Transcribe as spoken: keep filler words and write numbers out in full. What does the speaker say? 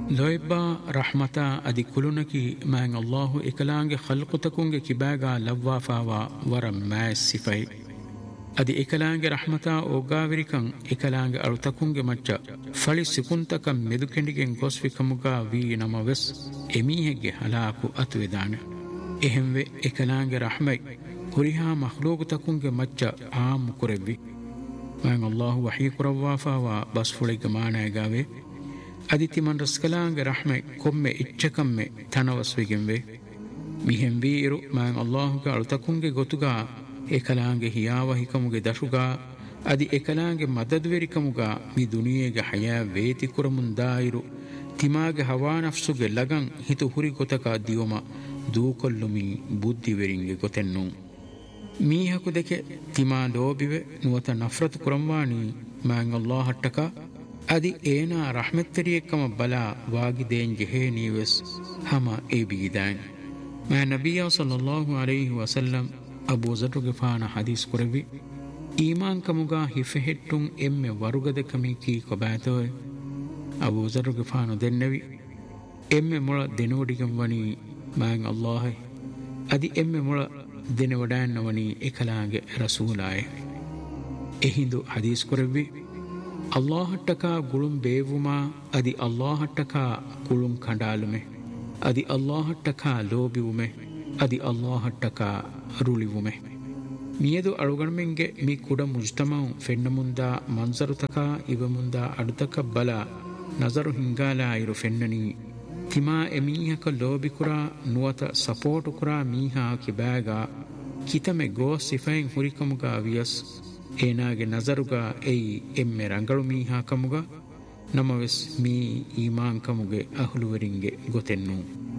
ಲೊಯ್ಬಾ ರಹ್ಮತಾ ಅದಿ ಕುಲುನಕಿ ಮ್ಯಾಂಗ್ ಅಲ್ಲಾಹು ಇಕಲಾಂಗೆ ಖಲ್ಕುತಕುಂಗೆ ಕಿಬಾಗಾ ಲವ್ವಾಫಾವಾ ವರ ಮ್ಯಾಸ್ ಸಿಫೈ ಅದಿ ಇಕಲಾಂಗೆ ರಹ್ಮತಾ ಒಗ್ಗಾವಿರಿಕಂ ಇಕಲಾಂಗೆ ಅಳುತಕುಂಗೆ ಮಚ್ಚ ಫಳಿ ಸಿಕುಂತಕಂ ಮೆದುಕೆಂಡಿಗೆಂ ಗೊಸ್ವಿಕಮುಗಾ ವಿ ನಮವೆಸ್ ಎಮೀಹೆಗ್ಗೆ ಹಲಾಕು ಅತುವೆದಾನೆ ಎಹೆಂವೆ ಇಕಲಾಂಗೆ ರಹ್ಮೈ ಕುರಿಹಾ ಮಖ್ಲೂಕುತಕುಂಗೆ ಮಚ್ಚ ಆಮು ಕುರೆವ್ವಿ ಮ್ಯಾಂಗ್ ಅಲ್ಲಾಹು ವಹೀ ಕುರವ್ವಾಫಾವಾ ಬಸ್ ಫುಳಿಗೆ ಮಾನಾಯಗಾವೆ ಅದಿತಿ ಮನ್ ರಸ್ಕಲಾಂಗೆ ರಹ್ಮೆ ಕೊಮ್ಮೆ ಇಚ್ಚಕಮ್ಮೆ ತನವಸ್ವಿಗೆಂವೆ ಮಿಹೆಂ ವೀರು ಮ್ಯಾಂಗ್ ಅಲ್ಲಾಹುಗೆ ಅಳುತಕುಂಗೆ ಗೊತುಗಾ ಏಕಲಾಂಗೆ ಹಿಯಾವಹಿಕಮುಗೆ ದಶುಗಾ ಅದಿ ಏಕಲಾಂಗೆ ಮದದ್ವೆರಿಕಮುಗಾ ಮಿ ದುನಿಯೆಗೆ ಹಯಾ ವೇತಿ ಕುರಮುಂದಾಯಿರು ತಿಮಾಗೆ ಹವಾ ನಫ್ಸುಗೆ ಲಗಂ ಹಿತು ಹುರಿ ಗೊತಕ ದಿಯೊಮ ದೂಕೊಲ್ಲುಮಿ ಬುದ್ಧಿವೆರಿಂಗೆ ಗೊತೆನ್ನು ಮೀಹಕು ದೆಕೆ ತಿಮಾ ಲೋಬಿವೆ ನುವತ ನಫ್ರತ್ ಕುರಂವಾಣಿ ಮ್ಯಾಂಗ್ ಅಲ್ಲಾಹಟ್ಟಕ ಅದಿ ಏನಾ ರಹ್ಮೆತ್ತರಿಯಕ್ಕಮ ಬಲಾ ವಾಗಿದೇಂಜೆ ಹೇ ನೀವೆಸ್ ಹಮ ಏ ಬೀದಾನ್ ಮಾ ನಬಿಯ ಸಲ್ಲಲ್ಲಾಹು ಅಲೈಹಿ ವಸಲ್ಲಂ ಅಬೂ ಝರ್ ಗಿಫಾನ ಹದೀಸ್ ಕುರವಿ ಈಮಾನ್ ಕಮುಗಾ ಹಿಫೆಹಿಟ್ಟುಂ ಎಮ್ಮೆ ವರುಗದೆ ಕಮಿ ಕೀ ಕೊಬಾತೋಯ್ ಅಬೂ ಝರ್ ಗಿಫಾನು ದೆನ್ನವಿ ಎಮ್ಮೆ ಮುಳ ದೆನೋಡಿಗಂ ವನಿ ಮ್ಯಾಂಗ್ ಅಲ್ಲಾಹ್ ಅದಿ ಎಮ್ಮೆ ಮುಳ ದೆನವಡಾನ್ನ ವನಿ ಎಕಲಾಗೆ ರಸೂಲಾಯ್ ಎಹಿಂದು ಹದೀಸ್ ಕುರವಿ ಅಲ್ಲಾಹಟ್ಟಕ ಗುಳುಂ ಬೇವುಮಾ ಅದಿ ಅಲ್ಲಾಹಟ್ಟಕ ಕುಳುಂ ಕಂಡಾಲುಮೆ ಅದಿ ಅಲ್ಲಾಹಟ್ಟಕ ಲೋಬಿವುಮೆ ಅದಿ ಅಲ್ಲಾಹಟ್ಟಕ ರುಳಿವುಮೆ ಮಿಯದು ಅಳುಗಣ್ಮೆಂಗೆ ಮಿ ಕುಡ ಮುಜ್ತಮಂ ಫೆನ್ನ ಮುಂದ ಮಂಜರುತಕ ಇವ ಮುಂದ ಅಡುತಕ ಬಲ ನಜರು ಹಿಂಗಾಲ ಇರು ಫೆನ್ನನಿ ತಿಮಾ ಎಮೀಹಕ ಲೋಬಿಕುರ ನುವತ ಸಪೋರ್ಟು ಕುರ ಮೀಹಾ ಕಿಬಾಗ ಕಿತಮೆ ಗೋ ಸಿಫೈನ್ ಹುರಿಕಮುಗ ವಿಯಸ್ ಏನಾಗೆ ನಜರುಗ ಎಯಿ ಎಮ್ಮೆ ರಂಗಳು ಮೀಹಾ ಕಮುಗ ನಮವೆಸ್ ಮೀ ಈಮಾನ್ ಕಮುಗೆ ಅಹುಲುವರಿಂಗೆ ಗೊತೆನ್ನು